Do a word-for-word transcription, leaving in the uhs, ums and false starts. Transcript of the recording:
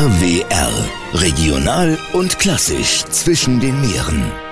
R W R. Regional und klassisch zwischen den Meeren.